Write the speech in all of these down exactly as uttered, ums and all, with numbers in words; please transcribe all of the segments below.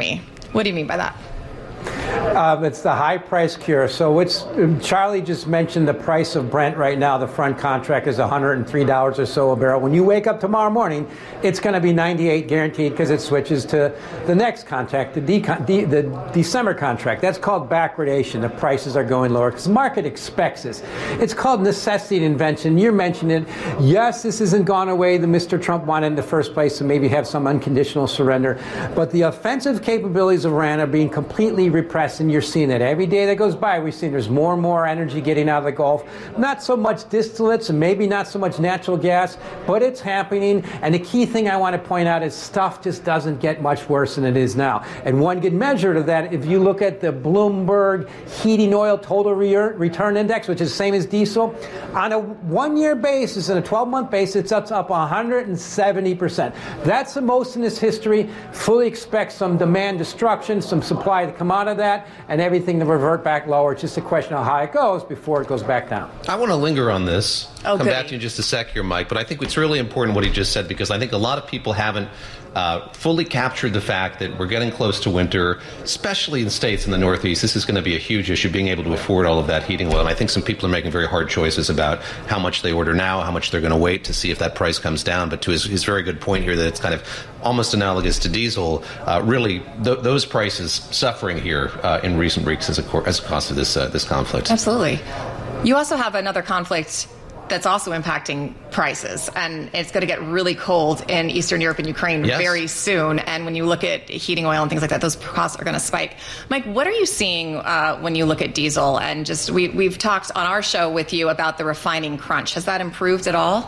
me. What do you mean by that? Um, it's the high price cure. So it's Charlie just mentioned the price of Brent right now. The front contract is one hundred three dollars or so a barrel. When you wake up tomorrow morning, it's going to be ninety-eight guaranteed because it switches to the next contract, the, de- de- the December contract. That's called backwardation. The prices are going lower because the market expects this. It's called necessity and invention. You're mentioning it. Yes, this hasn't gone away. The Mister Trump wanted in the first place to maybe have some unconditional surrender. But the offensive capabilities of Iran are being completely repressed, and you're seeing that every day that goes by. We're seeing there's more and more energy getting out of the Gulf. Not so much distillates and maybe not so much natural gas, but it's happening. And the key thing I want to point out is stuff just doesn't get much worse than it is now. And one good measure of that, if you look at the Bloomberg Heating Oil Total Re- Return Index, which is the same as diesel, on a one-year basis and a twelve-month basis, it's up, up one hundred seventy percent. That's the most in its history. Fully expect some demand destruction, some supply to come out of that, and everything to revert back lower. It's just a question of how it goes before it goes back down. I want to linger on this. Oh, Come goody. back to you in just a sec here, Mike. But I think it's really important what he just said, because I think a lot of people haven't uh, fully captured the fact that we're getting close to winter, especially in states in the Northeast. This is going to be a huge issue, being able to afford all of that heating oil. And I think some people are making very hard choices about how much they order now, how much they're going to wait to see if that price comes down. But to his, his very good point here that it's kind of almost analogous to diesel, uh, really th- those prices suffering here uh, in recent weeks as a, cor- as a cost of this, uh, this conflict. Absolutely. You also have another conflict that's also impacting prices, and it's going to get really cold in Eastern Europe and Ukraine yes. very soon. And when you look at heating oil and things like that, those costs are going to spike. Mike, what are you seeing uh, when you look at diesel? And just we, we've talked on our show with you about the refining crunch. Has that improved at all?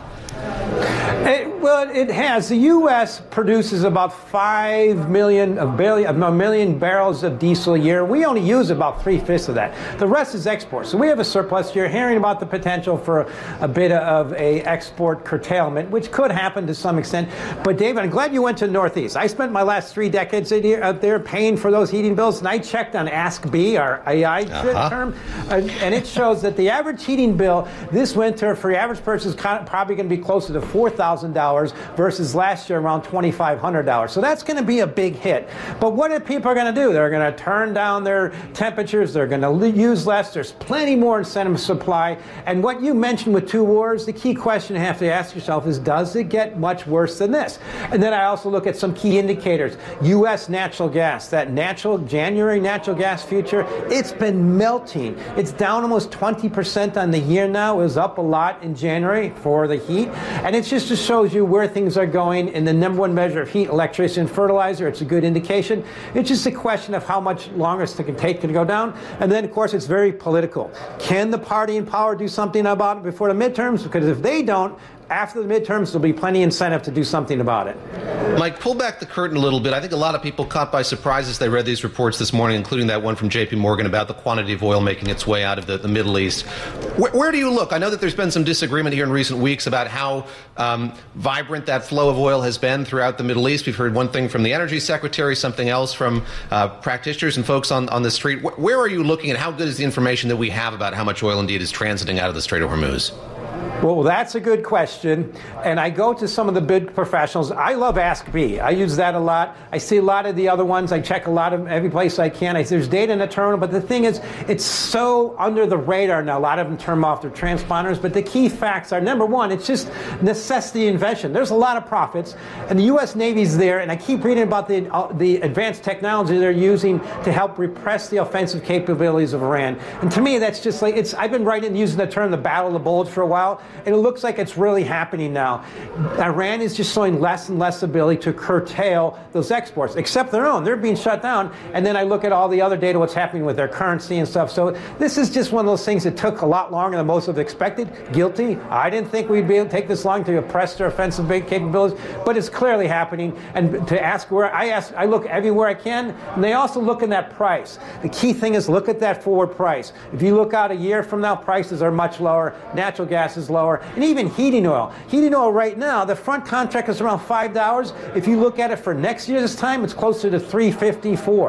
It, well, it has. The U S produces about five million, a, billion, a million barrels of diesel a year. We only use about three-fifths of that. The rest is export. So we have a surplus. You're hearing about the potential for a, a bit of a export curtailment, which could happen to some extent. But, David, I'm glad you went to the Northeast. I spent my last three decades out there paying for those heating bills, and I checked on Ask B, our A I uh-huh. term, uh, and it shows that the average heating bill this winter for the average person is kind of probably going to be closer to four thousand dollars versus last year around twenty-five hundred dollars. So that's going to be a big hit. But what are people going to do? They're going to turn down their temperatures. They're going to use less. There's plenty more incentive supply. And what you mentioned with two wars, the key question you have to ask yourself is, does it get much worse than this? And then I also look at some key indicators. U S natural gas, that natural January natural gas future, it's been melting. It's down almost twenty percent on the year now. It was up a lot in January for the heat. And it just shows you where things are going in the number one measure of heat, electricity, and fertilizer. It's a good indication. It's just a question of how much longer it's going to take to go down. And then, of course, it's very political. Can the party in power do something about it before the midterms? Because if they don't, after the midterms, there'll be plenty of incentive to do something about it. Mike, pull back the curtain a little bit. I think a lot of people caught by surprise as they read these reports this morning, including that one from J P Morgan about the quantity of oil making its way out of the, the Middle East. Where, where do you look? I know that there's been some disagreement here in recent weeks about how um, vibrant that flow of oil has been throughout the Middle East. We've heard one thing from the Energy Secretary, something else from uh, practitioners and folks on, on the street. Where, where are you looking, and how good is the information that we have about how much oil indeed is transiting out of the Strait of Hormuz? Well, that's a good question. And I go to some of the big professionals. I love Ask B. I use that a lot. I see a lot of the other ones. I check a lot of every place I can. I, there's data in the terminal. But the thing is, it's so under the radar now. A lot of them turn off their transponders. But the key facts are, number one, it's just necessity invention. There's a lot of profits. And the U S Navy's there. And I keep reading about the, uh, the advanced technology they're using to help repress the offensive capabilities of Iran. And to me, that's just like, it's. I've been writing, using the term the battle of the bullets for a while. And it looks like it's really happening now. Iran is just showing less and less ability to curtail those exports, except their own. They're being shut down. And then I look at all the other data, what's happening with their currency and stuff. So this is just one of those things that took a lot longer than most have expected. Guilty. I didn't think we'd be able to take this long to oppress their offensive capabilities, but it's clearly happening. And to ask where, I ask, I look everywhere I can, and they also look in that price. The key thing is look at that forward price. If you look out a year from now, prices are much lower. Natural gas is lower. And even heating oil. Heating oil right now, the front contract is around five dollars. If you look at it for next year this time, it's closer to three fifty-four.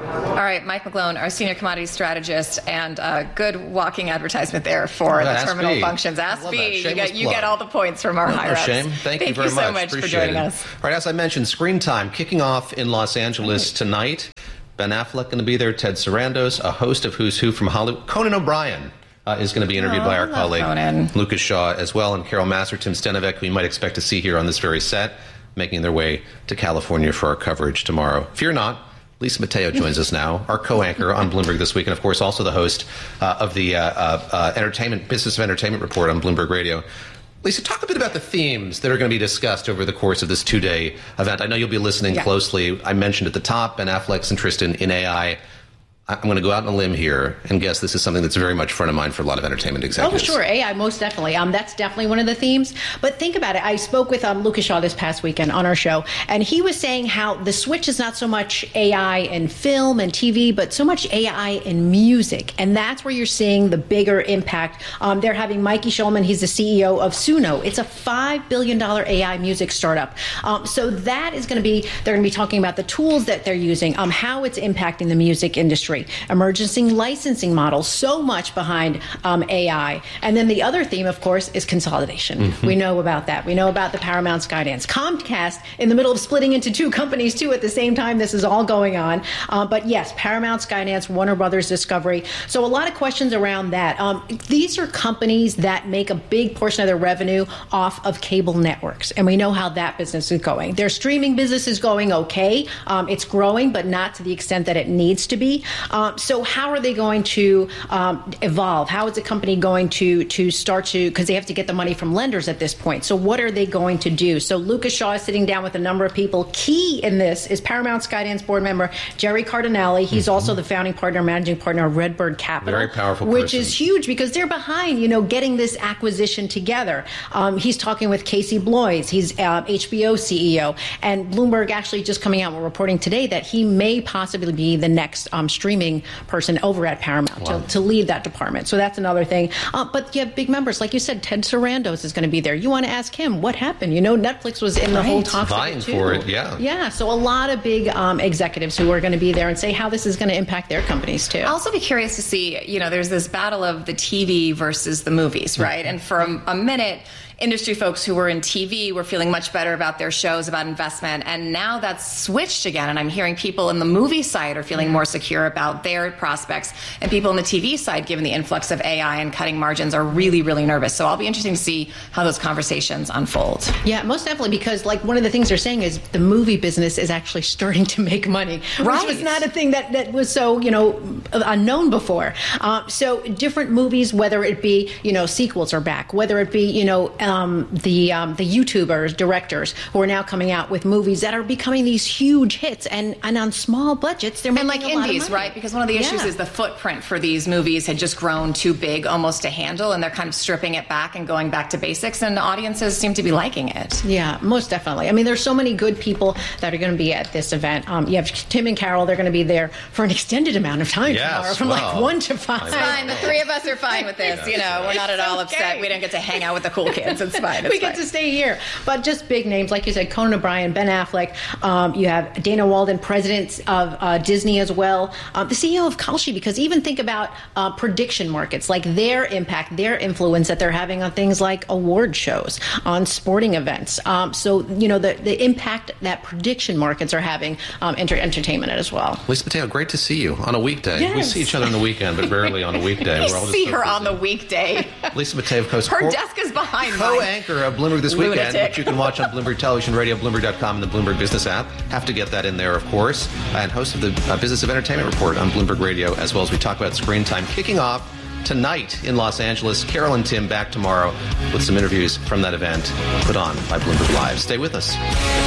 All right, Mike McGlone, our senior commodity strategist, and a good walking advertisement there for oh, the Ask terminal B. functions. Ask B, you get, you get all the points from our no, higher no ups. shame. Thank, Thank you very you so much. much Appreciate for joining it. us. All right, as I mentioned, Screen Time kicking off in Los Angeles tonight. Ben Affleck going to be there, Ted Sarandos, a host of Who's Who from Hollywood. Conan O'Brien uh, is going to be interviewed oh, by our I love colleague Conan. Lucas Shaw as well, and Carol Master, Tim Stenevec, who you might expect to see here on this very set, making their way to California for our coverage tomorrow. Fear not, Lisa Mateo joins us now, our co-anchor on Bloomberg This Week, and of course also the host uh, of the uh, uh, uh, entertainment Business of Entertainment report on Bloomberg Radio. Lisa, talk a bit about the themes that are going to be discussed over the course of this two-day event. I know you'll be listening yeah. closely. I mentioned at the top Ben Affleck's interest in, in A I. I'm going to go out on a limb here and guess this is something that's very much front of mind for a lot of entertainment executives. Oh, sure. A I, most definitely. Um, that's definitely one of the themes. But think about it. I spoke with um, Lucas Shaw this past weekend on our show, and he was saying how the switch is not so much A I in film and T V, but so much A I in music. And that's where you're seeing the bigger impact. Um, they're having Mikey Schulman. He's the C E O of Suno. It's a five billion dollars A I music startup. Um, so that is going to be, they're going to be talking about the tools that they're using, um, how it's impacting the music industry. Emergency licensing models, so much behind um, A I. And then the other theme, of course, is consolidation. Mm-hmm. We know about that. We know about the Paramount Skydance. Comcast in the middle of splitting into two companies, too, at the same time this is all going on. Uh, but yes, Paramount Skydance, Warner Brothers Discovery. So a lot of questions around that. Um, these are companies that make a big portion of their revenue off of cable networks. And we know how that business is going. Their streaming business is going okay. Um, it's growing, but not to the extent that it needs to be. Um, so how are they going to um, evolve? How is the company going to to start to, because they have to get the money from lenders at this point. So what are they going to do? So Lucas Shaw is sitting down with a number of people. Key in this is Paramount Skydance board member Jerry Cardinale. He's mm-hmm. also the founding partner, managing partner of Redbird Capital. Very powerful Which person. is huge because they're behind, you know, getting this acquisition together. Um, he's talking with Casey Bloys. He's uh, H B O C E O. And Bloomberg actually just coming out with reporting today that he may possibly be the next um, streaming person over at Paramount wow. to, to lead that department. So that's another thing. Uh, but you have big members. Like you said, Ted Sarandos is going to be there. You want to ask him what happened. You know, Netflix was in the right. whole talks vying of it too. for it, yeah. Yeah, so a lot of big um, executives who are going to be there and say how this is going to impact their companies too. I'll also be curious to see, you know, there's this battle of the T V versus the movies, right? Mm-hmm. And for a, a minute, industry folks who were in T V were feeling much better about their shows, about investment, and now that's switched again. And I'm hearing people in the movie side are feeling more secure about their prospects, and people in the T V side, given the influx of A I and cutting margins, are really, really nervous. So I'll be interested to see how those conversations unfold. Yeah, most definitely, because like one of the things they're saying is the movie business is actually starting to make money, right. which was not a thing that, that was so, you know, unknown before. Uh, so different movies, whether it be, you know, sequels are back, whether it be, you know, Um, the um, the YouTubers, directors who are now coming out with movies that are becoming these huge hits, and, and on small budgets, they're making and like a lot of indies, money. right? Because one of the issues yeah. is the footprint for these movies had just grown too big, almost to handle, and they're kind of stripping it back and going back to basics, and audiences seem to be liking it. Yeah, most definitely. I mean, there's so many good people that are going to be at this event. Um, you have Tim and Carol; they're going to be there for an extended amount of time yes, tomorrow, from well, like one to five. It's fine. The three of us are fine with this. You know, we're not at all okay. upset. We don't get to hang out with the cool kids. It's fine. It's we get fine. to stay here. But just big names, like you said, Conan O'Brien, Ben Affleck. Um, you have Dana Walden, president of uh, Disney as well. Um, the C E O of Kalshi, because even think about uh, prediction markets, like their impact, their influence that they're having on things like award shows, on sporting events. Um, so, you know, the, the impact that prediction markets are having um, enter entertainment as well. Lisa Mateo, great to see you on a weekday. Yes. We see each other on the weekend, but rarely on a weekday. I We're all just see so her busy. on the weekday. Lisa Mateo, of course. Her desk is behind mine. Co-anchor of Bloomberg This Weekend, Lunatic. which you can watch on Bloomberg Television Radio, Bloomberg dot com, and the Bloomberg Business app. Have to get that in there, of course. And host of the uh, Business of Entertainment Report on Bloomberg Radio, as well as we talk about Screen Time kicking off tonight in Los Angeles. Carol and Tim back tomorrow with some interviews from that event put on by Bloomberg Live. Stay with us.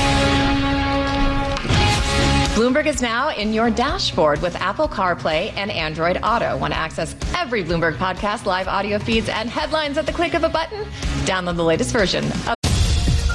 Bloomberg is now in your dashboard with Apple CarPlay and Android Auto. Want to access every Bloomberg podcast, live audio feeds, and headlines at the click of a button? Download the latest version of